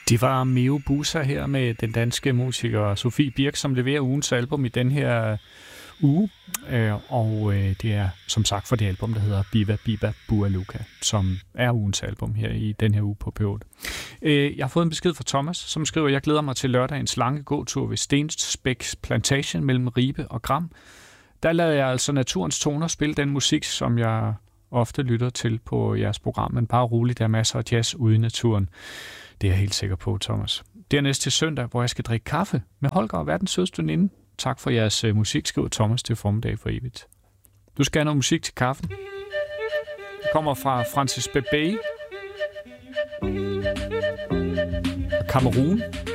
Det var Meo Busa her med den danske musiker Sofie Birk, som leverer ugens album i den her uge. Og det er som sagt for det album, der hedder Biba Biba Bua Luka, som er ugens album her i den her uge på P8. Jeg har fået en besked fra Thomas, som skriver, jeg glæder mig til lørdagens lange gåtur ved Stenspæks Plantation mellem Ribe og Gram. Der lader jeg altså naturens toner spille den musik, som jeg ofte lytter til på jeres program, men bare roligt, der er masser af jazz ude i naturen. Det er jeg helt sikker på, Thomas. Dernæst til søndag, hvor jeg skal drikke kaffe med Holger og verdens sødeste veninde. Tak for jeres musik, skriver Thomas til formiddag for evigt. Du skal have noget musik til kaffen. Det kommer fra Francis Bebey og Cameroon.